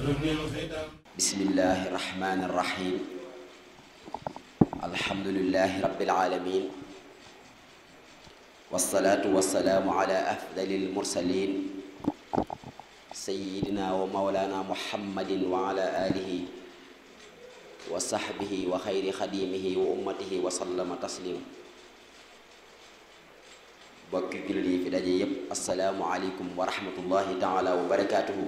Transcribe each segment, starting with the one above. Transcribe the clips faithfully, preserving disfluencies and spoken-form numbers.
bismillahi rahmani rahim alhamdulillahi rabbil alamin wassalatu wassalamu ala afdalil mursalin sayyidina wa mawlana muhammadin wa ala alihi wa sahbihi wa khayri khadimihi wa ummatihi wa sallama taslima bokki jullit yi fi daje yépp assalaamu aleykum wa rahmatullahi taala wa barakatuhu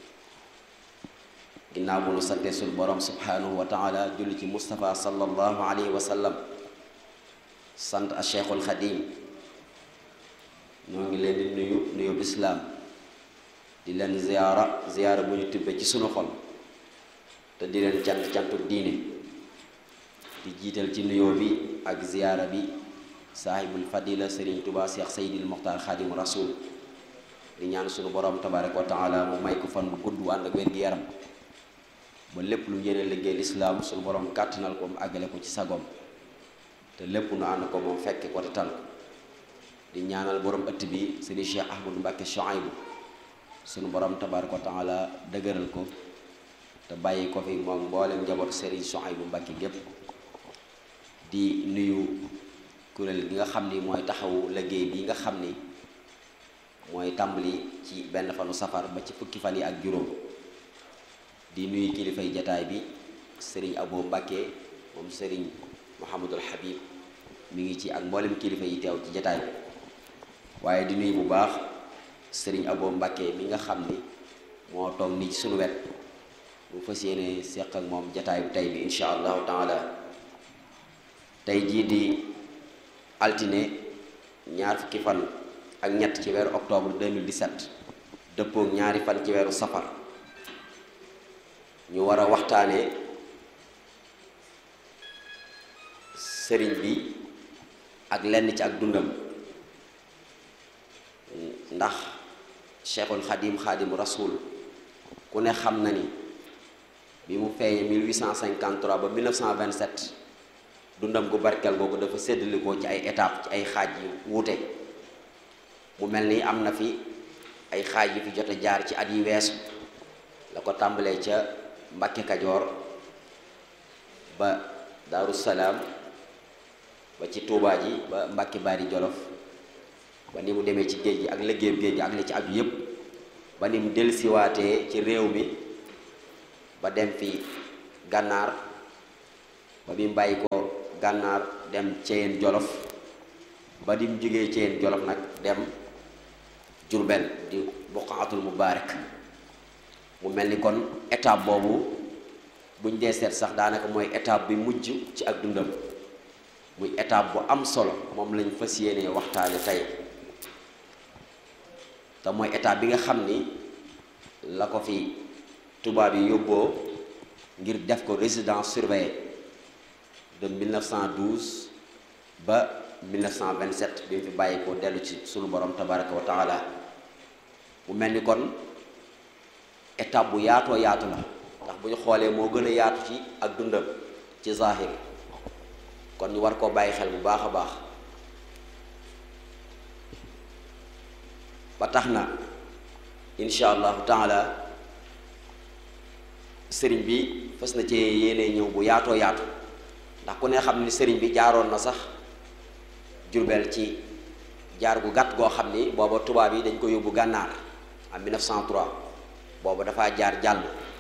ginnaaw bu nu sante sul borom subhanahu wa taala julli ci Mustafa sallallahu alayhi wa sallam sant a cheikhul xadim ñoo ngi leen di nuyu nuyu bislaam di leen ziyaara ziyaara bu ñu tibbe ci sunu xol te di leen cant cantu diine di jiital ci nuyoo bi ak ziyaara bi saahibul fadila Serigne Touba Cheikh Seydil Mokhtar Khadim Rasoul di ñaan sunu borom tabaraka wa taala mu may ko fan bu gudd ànd ak wér-gi-yaram ba lépp lu yéene liggéey lislaam sunu borom kàttanal ko mu àggale ko ci sagom te lépp nu ànd ko moom fekke ko te tal ko di ñaanal borom ëtt bi Serigne Cheikh Ahmadou Mbacké Chouaïbou sunu borom tabaraka wa taala dëgëral ko te bàyyi ko fi moom mboolem njaboot Serigne Chouaïbou Mbacké gépp di nuyu kuréel gi nga xam ni mooy taxawu liggéey bi nga xam ni mooy tàmbali ci benn fanu safar ba ci fukki fan yi ak juróom di nuyu kilifay jataay bi Serigne Abo Mbacké moom Serigne Mouhamadul Habib mi ngi ci ak mboolem kilifa yi teew ci jataay bi waaye di nuyu bu baax Serigne Abo Mbacké mi nga xam ni moo toog nii ci sunu wet bu fas yéene seq ak moom jataay bu tey bi insha allahu taala tey jii di altine ñaar fukki fan ak ñett ci weeru octobre deux mille dix-sept dëppook ñaari fan ci weeru safar ñu war a waxtaane sëriñ bi ak lenn ci ak dundam ndax cheikhul xadim xaadimu rasul ku ne xam na ni bi mu feeñee mille huit cent cinquante-trois ba mille neuf cent vingt-sept dundam gu barkeel googu dafa séddalikoo ci ay étapes ci ay xaaj yu wuute mu mel ni am na fi ay xaaj yu fi jot a jaar ci at yi weesu la ko tàmbalee ca Mbàkke Kajoor ba Daaru Salaam ba ci Tuubaa ji ba Mbàkke Bari Jolof ba ni mu demee ci géej gi ak liggéeyam géej gi ak li ci aju yépp ba ni mu dellusiwaatee ci réew mi ba dem fi gànnaar ba bi mu bàyyi ko gànnaar dem Ceyeen Jolof ba di mu jógee Ceyeen Jolof nag dem Jurbel di Buqaatul Mubaarak mu mel ni kon étape boobu buñ dee seet sax daanaka mooy étape bi mujj ci ak dundam muy étape bu am solo moom lañ fas yéenee waxtaane tey te mooy étape bi nga xam ni la ko fi tubaab yi yóbboo ngir def ko résidence surveillée de mille neuf cent douze ba mille neuf cent vingt-sept bi mu fi bàyyi ko dellu ci sunu borom tabaraka wa taala mu mel ni kon étape bu yaatoo yaatu la ndax bu ñu xoolee moo gën a yaatu ci ak dundam ci zahir kon ñu war koo bàyyi xel bu baax a baax ba tax na insha allahu taala sëriñ bi fas na ci yéene ñëw bu yaatoo yaatu ndax ku ne xam ni sëriñ bi jaaroon na sax Jurbel ci jaar gu gàtt goo xam ni booba tubaab yi dañ ko yóbbu gànnaar en mille neuf cent trois booba dafaa jaar jàll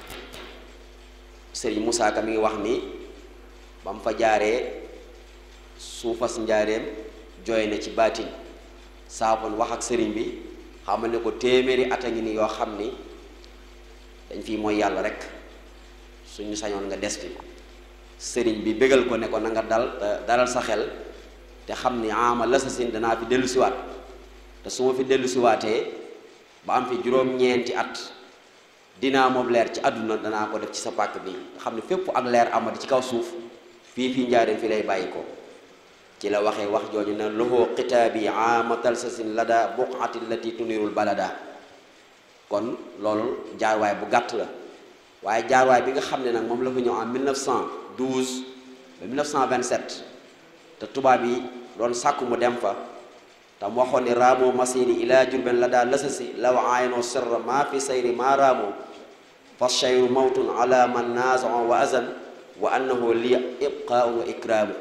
sëriñ Moussa Ka mi ngi wax ni ba mu fa jaaree suufas njaareem jooy na ci baatin saafoon wax ak sëriñ bi xamal ne ko téeméeri at a ngi ni yoo xam ni dañ fii mooy yàlla rek suñu sañoon nga des fi sëriñ bi bégal ko ne ko na nga dal dalal sa xel te xam ni ama la sa sin danaa fi dellu siwaat te su ma fi dellu siwaatee ba am fi juróom-ñeenti at dinaa moom leer ci àdduna danaa ko def ci sa pàkk bi nga xam ne fépp ak leer amadi ci kaw suuf fii fii njaareem fi lay bàyyi ko ci la waxee wax jooju ne loxoo xitaabi amatal sa sin lada buqati lati tunirul balada kon loolu jaarwaay bu gàtt la waaye jaarwaay bi nga xam ne nag moom la fa ñëw en mille neuf cent douze ba mille neuf cent vingt-sept te tubaab yi doon sàkku mu dem fa tam waxoon ni raamoo masiri ila Jurbel la daa lasasi law aayno sirra maa fi sayri maa raamoo fa shayru mawtun ala man naazaa wa azan wa annahu li ibqaau wa ikraamu.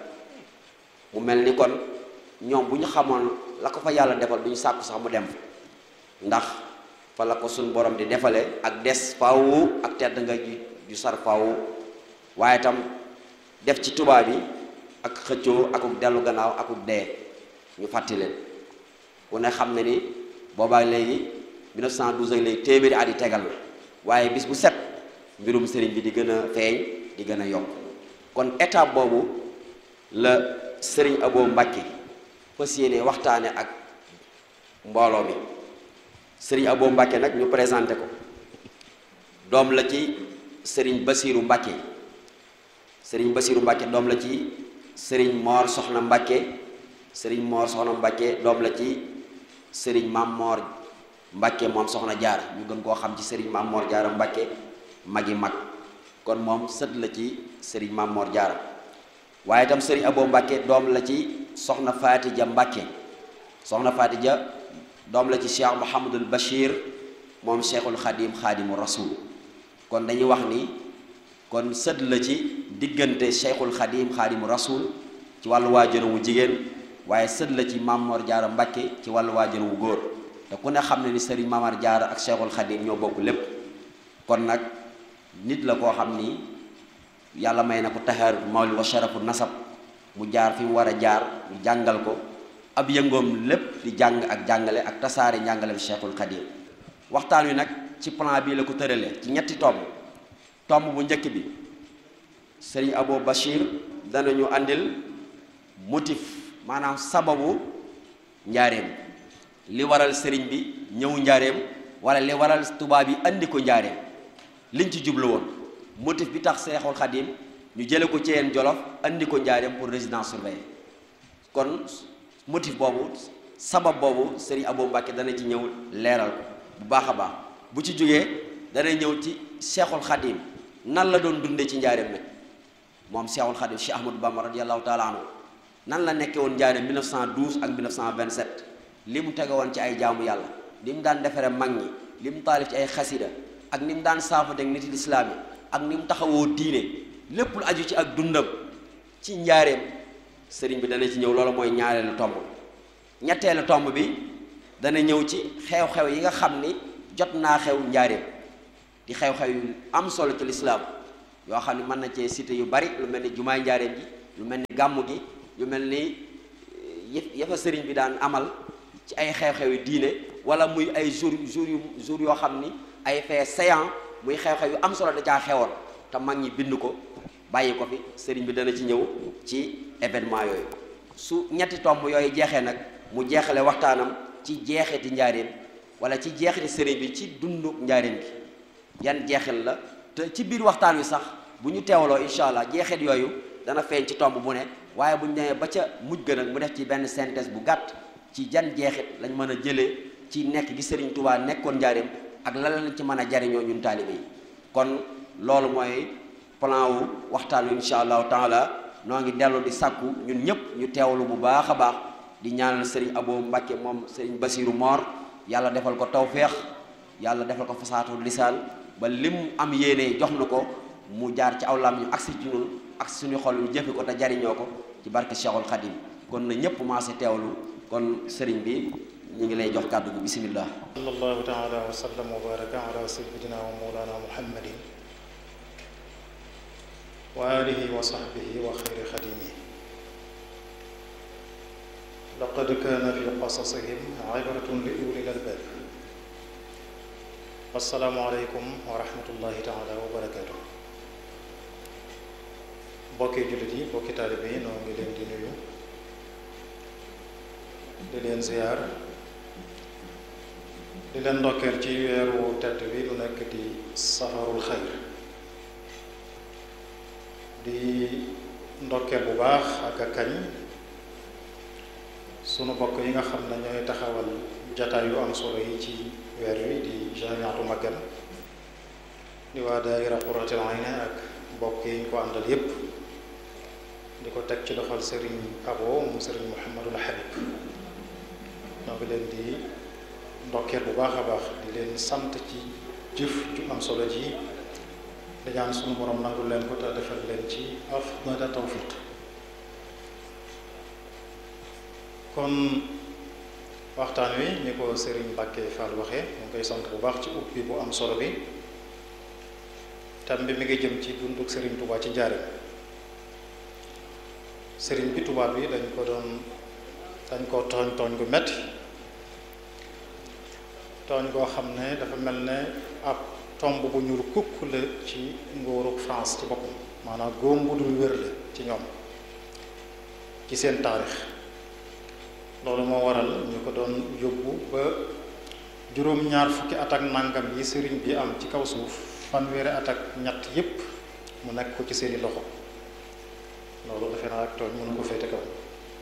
mu mel ni kon ñoom bu ñu xamoon la ko fa yàlla defal du ñu sàkku sax mu dem fa ndax fa la ko suñ borom di defale ak des faaw ak tedd nga ju sar faaw waaye tam def ci tubaab yi ak xëccoo akuk dellu gannaaw akuk dee ñu fàtti leen ku ne xam ne ni boobaa léegi mille neuf cent douze ak léegi téeméeri at yi tegal na waaye bis bu set mbirum sëriñ bi di gën a feeñ di gën a yokk kon étape boobu la sëriñ Abo Mbàkke fas yéene waxtaane ak mbooloo mi. sëriñ Abo Mbàkke nag ñu présenté ko doom la ci sëriñ Basiiru Mbàkke sëriñ Basiiru Mbàkke doom la ci sëriñ Moor Soxna Mbàkke sëriñ Moor Soxna Mbàkke doom la ci sëriñ Maam Moor Mbàkke moom Soxna Jaara ñu gën koo xam ci sëriñ Maam Moor Jaara Mbàkke magi mag kon moom sët la ci sëriñ Maam Moor Jaara waaye itam sëriñ Abo Mbàkke doom la ci soxna Faatija Mbàkke soxna Faatija doom la ci Cheikh Mouhamadul Bachir moom Cheikhul Khadim Khadimu Rasul kon dañuy wax ni kon sët la ci diggante Cheikhul Khadim Khadimu Rasul ci wàllu waajuram wu jigéen waaye sët la ci Maam Moor Jaara Mbàkke ci wàllu waajuram wu góor te ku ne xam ne ni sëriñ Mamar Jaara ak Cheikhul Khadim ñoo bokk lépp kon nag nit la koo xam ni yàlla may na ko taxaar mawli wa sharafu nasab mu jaar fi mu war a jaar mu jàngal ko ab yëngoom lépp di jàng ak jàngale ak tasaare njàngale bi Cheikhul Khadim waxtaan wi nag ci plan bii la ko tëralee ci ñetti tomb tomb bu njëkk bi sëriñ Abo Bachir danañu àndil motif maanaam sababu njaareem li waral sëriñ bi ñëw njaareem wala li waral tubaab yi andi ko njaareem liñ ci jublu woon motif bi tax Cheikhul Khadim ñu jële ko ci yeen Jolof andi ko njaareem pour résidence surveillée kon motif boobu sabab boobu sëriñ Abo Mbàkke dana ci ñëw leeral ko bu baax a baax bu ci jógee dana ñëw ci Cheikhul Khadim nan la doon dundee ci njaareem nag moom Cheikhul Khadim Cheikh Ahmadou Bamba radiyallahu taala anhu nan la nekkee woon njaareem mille neuf cent douze ak mille neuf cent vingt-sept li mu tege woon ci ay jaamu yàlla li mu daan defare mag ñi li mu taalif ci ay xasida ak ni mu daan saafu deg nit lislaam yi ak ni mu taxawoo diine lépp lu aju ci ak dundam ci njaareem sëriñ bi dana ci ñëw loolu mooy ñaareelu tomb ñetteelu tomb bi dana ñëw ci xew-xew yi nga xam ni jot naa xew njaareem di xew-xew yu am solo ci lislaam yoo xam ne mën na cee cité yu bari lu mel ni jumaay njaareem ji lu mel ni gàmmu gi lu mel ni yëf yëfa sëriñ bi daan amal ci ay xew-xew yu diine wala muy ay jour jour yu jour yoo xam ni ay fait séant muy xew-xew yu am solo da caa xewoon te mag ñi bind ko bàyyi ko fi sëriñ bi dana ci ñëw ci événement yooyu su ñetti tomb yooyu jeexee nag mu jeexale waxtaanam ci jeexiti njaareem wala ci jeexiti sëriñ bi ci dundu njaareem gi yan jeexil la te ci biir waxtaan wi sax bu ñu teewloo incha allah jeexit yooyu dana feeñ ci tomb bu ne waaye bu ñu demee ba ca mujj gën nag mu def ci benn synthèse bu gàtt ci jan jeexit lañ mën a jëlee ci nekk gi sëriñ Tuubaa nekkoon njaareem ak lan lañ ci mën a jariñoo ñun taalibe yi kon loolu mooy plan wu waxtaan wi incha allahu taala noo ngi dellu di sàkku ñun ñëpp ñu teewlu bu baax a baax di ñaanal sëriñ Abo Mbàkke moom sëriñ Basiiru Moor yàlla defal ko tawféex yàlla defal ko fasaatu lisaan ba lim am yéene jox na ko mu jaar ci aw lam ñu agsi ci ñun ak suñu xol ñu jëfe ko te jariñoo ko ci barke Cheikhul Khadim kon na ñëpp maase teewlu kon sëriñ bi ñu ngi lay jox kàddu gi bismillah. sallallahu taala wa sallam wa baraka ala sayyidina wa mawlana muhammadin wa alihi wa sahbihi wa xayri xadimi laqad kaana fi qasasihim ibratun li ulil albab. assalaamu aleykum wa rahmatullahi taala wa barakatuh. bokki jullit yi bokki taalibe yi noo ngi leen di nuyu di leen ziyaar di leen ndokkeel ci weeru tedd bi lu nekk di safarul xayr di ndokkeel bu baax ak a kañ sunu bokk yi nga xam ne ñooy taxawal jataay yu am solo yi ci weer wi di jamiatu Magal di waa daayira Qurratul Ayni ak bokk yi ñu ko àndal yépp di ko teg ci loxol sëriñ Abo mu sëriñ Muhammadul Habib ñoo ngi leen di ndokkeel bu baax a baax di leen sant ci jëf ju am solo ji di ñaan sunu borom nangul leen ko te defal leen ci afdala tawfiq. kon waxtaan wi ni ko Serigne Mbacke Fall waxee mu ngi koy sant bu baax ci ubbi bu am solo bi tam bi mi ngi jëm ci dunduk Serigne Touba ci njaareem. Serigne bi Touba bi dañ ko doon dañ ko tooñ tooñ gu metti tooñ goo xam ne dafa mel ne ab tomb bu ñuul kukk la ci nguurug France ci boppam maanaam góom bu dul wér la ci ñoom ci seen taarix. loolu moo waral ñu ko doon yóbbu ba juróom-ñaar fukki at ak nangam yi sëriñ bi am ci kaw suuf fanweeri at ak ñett yépp mu nekk ko ci seeni loxo loolu defe naa ak tooñ mënu ko féete kaw.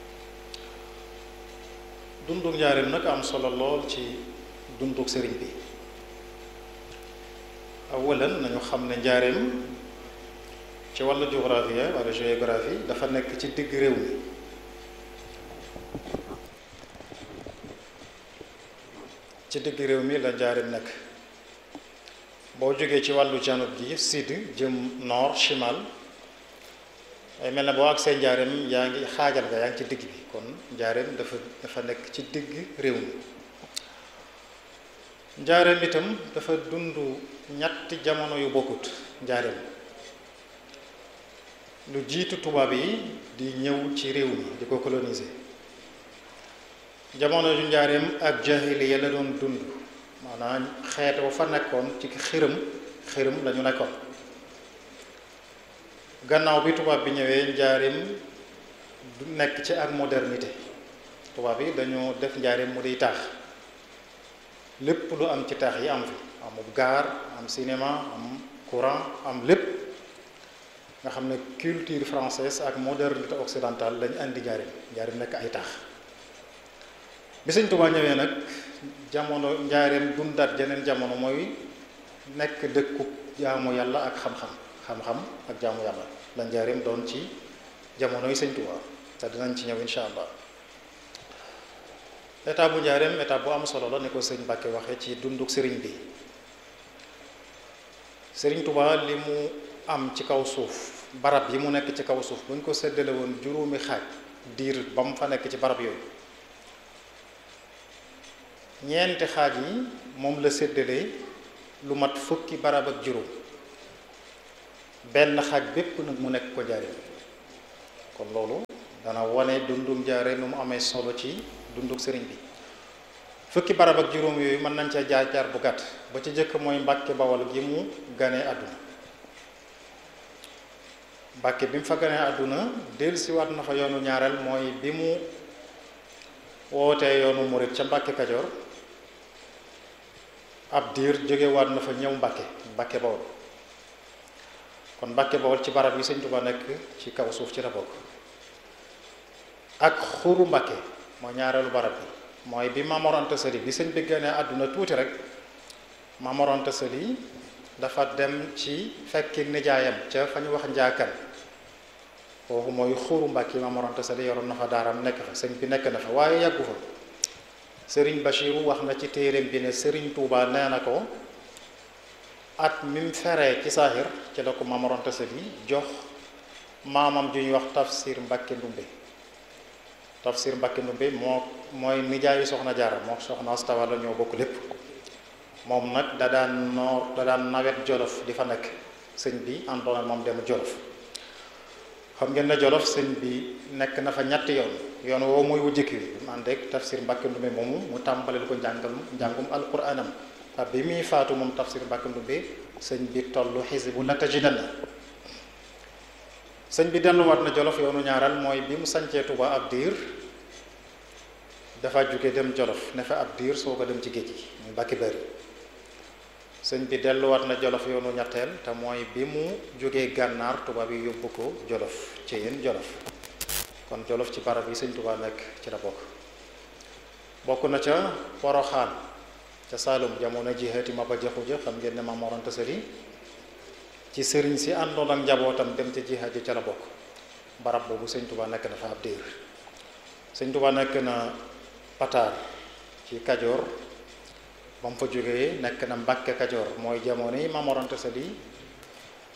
dunduk njaareem nag am solo lool ci dunduk sëriñ bi. awalan nañu xam ne njaareem ci wàllu géographie wala géographie dafa nekk ci digg réew mi. ci digg réew mi la njaareem nekk boo jógee ci wàllu janub gi sud jëm nord chimal ay mel ne boo ak seen njaareem yaa ngi xaajal nga yaa ngi ci digg bi kon njaareem dafa dafa nekk ci digg réew mi. njaareem itam dafa dund ñetti jamono yu bokkut. njaareem lu jiitu tubaab yi di ñëw ci réew mi di ko coloniser. jamono ju njaareem ak jahiliya la doon dund maanaam xeet wa fa nekkoon ci xërëm xërëm la ñu nekkoon. gannaaw bi tubaab bi ñëwee njaareem du nekk ci ak modernité tubaab bi dañoo def njaareem mu di taax lépp lu am ci taax yi am fi amub gaar am cinéma am courant am lépp nga xam ne culture française ak modernité occidentale lañu andi njaareem njaareem nekk ay taax. bi Sëñ Tuubaa ñëwee nag jamono njaareem dundaat jeneen jamono mooy nekk dëkku jaamu yàlla ak xam-xam xam-xam ak jaamu yàlla la njaareem doon ci jamono yi Sëñ Tuubaa te dinañ ci ñëw insha allah. état bu njaareem état bu am solo la ni ko sëñ Mbàkke waxee ci dunduk sëriñ bi. Sëriñ Tuubaa li mu am ci kaw suuf barab yi mu nekk ci kaw suuf bu ñu ko séddale woon juróomi xaaj diir ba mu fa nekk ci barab yooyu ñeenti xaaj yi moom la séddale lu mat fukki barab ak juróom benn xaaj bépp nag mu nekk ko njaareem kon loolu dana wane dundum njaareem nu mu amee solo ci dunduk sëriñ bi. fukki barab ak juróom yooyu mën nañ ca jaar jaar bu gàtt ba ci jëkk mooy Mbàkke Bawol gi mu ganee àdduna. Mbàkke bi mu fa ganee àdduna dellusiwaat na fa yoonu ñaareel mooy bi mu wootee yoonu murit ca Mbàkke Kajoor ab diir jógewaat na fa ñëw Mbàkke Mbàkke Bawol kon Mbàkke Bawol ci barab yi Sëñ Tuubaa nekk ci kaw suuf ci la bokk. ak xuru Mbàkke mooy ñaareelu barab bi mooy bi Maam Mor Anta Sali bi sëñ bi ganee àdduna tuuti rek Maam Mor Anta Sali dafa dem ci fekki nijaayam ca fa ñu wax njaakan foofu mooy xuru Mbàkke Maam Mor Anta Sali yoroon na fa daaram nekk fa sëñ bi nekk na fa waaye yàggu fa. Sëriñ Bachiru wax na ci téereem bi ne Sëriñ Tuubaa nee na ko at mi mu feree ci saaxir ci la ko Maam Mor Anta Sali jox maamam ju ñuy wax Tafsir Mbàkke Ndumbe. Tafsir Mbàkke Ndumbe moo mooy nijaayu soxna Jaara moo soxna Asta Walo ñoo bokk lépp moom nag da daan noor da daan nawet Jolof di fa nekk sëñ bi àndoon ak moom dem Jolof. xam ngeen ne Jolof sëñ bi nekk na fa ñetti yoon yoon woo mooy wu jëkk wi mu ànd ak Tafsir Mbàkke Ndumbe moomu mu tàmbaleel ko njàngal njàngum alquraanam te bi muy faatu moom Tafsir Mbàkke Ndumbe sëñ bi tollu xisbu natajidanna. sëñ bi delluwaat na Jolof yoonu ñaaral mooy bi mu sancee Tuubaa ab diir dafa jóge dem Jolof ne fa ab diir soo ko dem ci géej gi muy Mbàkke Bari. sëñ bi delluwaat na Jolof yoonu ñetteel te mooy bi mu jógee gànnaar tubaab yi yóbbu ko Jolof ci yéen Jolof kon Jolof ci barab yi sëñ Tuubaa nekk ci la bokk. bokk na ca Poroxaan ca Saalum jamono jihaati Maba Jaxu Ja xam ngeen ne Maam Mor Anta Sali ci sëriñ si àndoon ak njabootam dem ca jihaat ji ca la bokk barab boobu sëñ Tuubaa nekk na fa ab diir. sëñ Tuubaa nekk na Pataar ci Kajoor ba mu fa jógee nekk na Mbàkke Kajoor mooy jamono yi Maam Mor Anta Sali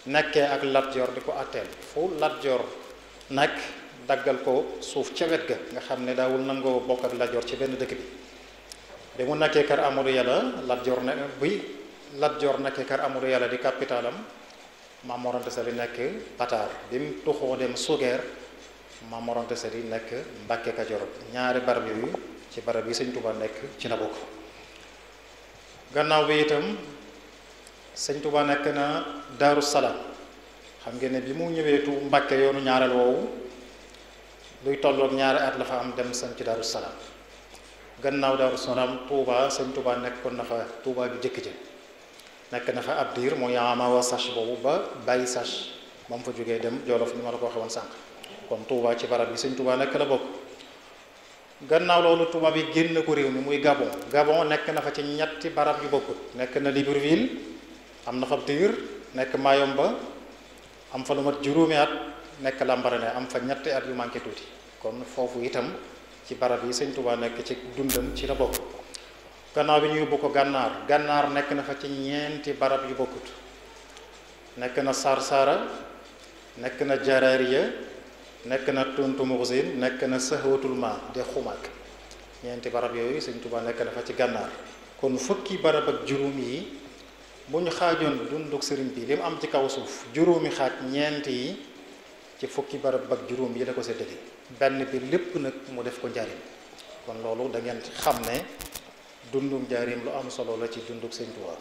nekkee ak Lat Joor di ko atteel fu Lat Joor nekk daggal ko suuf ca wet ga nga xam ne daawul nangoo bokk ak Lat Joor ci benn dëkk bi bi mu nekkee kër Amadou Yàlla Lat Joor ne bi Lat Joor nekkee kër Amadou Yàlla di capitalam Maam Mor Anta Sali nekk Pataar bi mu tuxoo dem Sugeer Maam Mor Anta Sali nekk Mbàkke Kajoor ñaari barab yooyu ci barab yi Sëñ Tuubaa nekk ci la bokk gannaaw bi itam Sëñ Tuubaa nekk na Daaru Salaam xam ngeen ne bi mu ñëwee tu Mbàkke yoonu ñaareel woowu luy tolloog ñaari at la fa am dem sañ ci Daaru Salaam gannaaw Daaru Salaam Tuubaa Sëñ Tuubaa nekkoon na fa Tuubaa bi jëkk ja nekk na fa ab diir mooy ama wa sach boobu ba bàyyi sach ba mu fa jógee dem Jolof ni ma la ko waxee woon sànq kon Tuubaa ci barab yi Sëñ Tuubaa nekk la bokk gannaaw loolu Tuubaa bi génn ko réew mi muy Gabon Gabon nekk na fa ci ñetti barab yu bokkut nekk na Libreville am na fa diir nekk Mayomba am fa lu mat juróomi at nekk Lambaréné am fa ñetti at yu manqué tuuti kon foofu itam ci barab yi Sëñ Tuubaa nekk ci dundam ci la bokk gannaaw bi ñu yóbbu ko gànnaar gànnaar nekk na fa ci ñeenti barab yu bokkut nekk na Sarsara nekk na Jaraariya nekk na Tuntumursin nekk na Sahwatul Ma de Xumaag ñeenti barab yooyu Sëñ Tuubaa nekk na fa ci gànnaar kon fukki barab ak juróom yi bu ñu xaajoon dunduk sëriñ bi li mu am ci kaw suuf juróomi xaaj ñeent yi ci fukki barab ak juróom yi la ko séddale benn bi lépp nag mu def ko njaarim kon loolu da ngeen xam ne dunduk njaarim lu am solo la ci dunduk Sëñ Tuubaa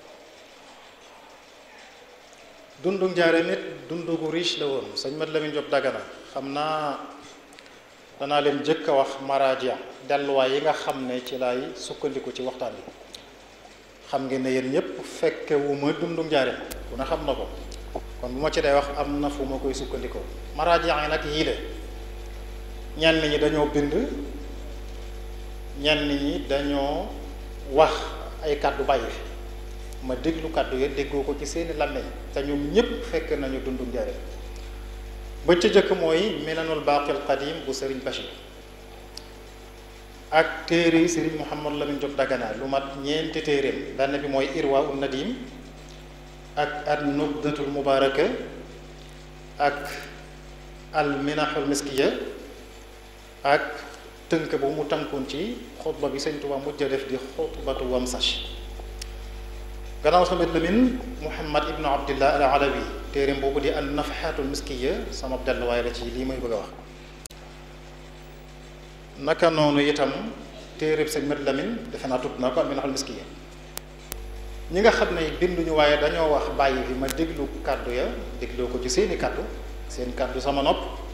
dunduk njaarim it dundugu riche la woon sëñ Mat Lamin Jóob Dagana xam naa danaa leen jëkk a wax maraaja delluwaay yi nga xam ne ci lay sukkandiku ci waxtaan bi xam ngeen ne yéen ñëpp fekke wu ma dunduk njaarim ku ne xam na ko kon bu ma ci dee wax am na fu ma koy sukkandikoo maraaja yi nag yii de ñenn ñi dañoo bind ñenn ñi dañoo wax ay kàddu bàyyi fi ma déglu kàddu ya déggoo ko ci seeni làmmeñ te ñoom ñépp fekk nañu dundu njaarim ba ca jëkk mooy Minanul Baaqil Qadim bu Sëriñ Bachir ak téere Sëriñ Mouhamad Lamin Jóob Dagana lu mat ñeenti téeréem benn bi mooy Irwa un Nadim ak an Nubdatul Mubaraka ak al Minahul Miskiya ak tënk bu mu tënkoon ci xutba bi Sëñ Tuubaa mujj a def di xutbatu Wamsach gannaaw Sëñ Lamin Muhammad ibnu Abdillah al Alawi téereem boobu di an Nafhatul Miskiya sama delluwaay la ci lii may bëgg a wax naka noonu itam téereeb Sëñ Mat Lamin defe naa tudd na ko al Minahul Miskiya ñi nga xam ne binduñu waaye dañoo wax bàyyi fi ma déglu kàddu ya dégloo ko ci seeni kàddu seen kàddu sama nopp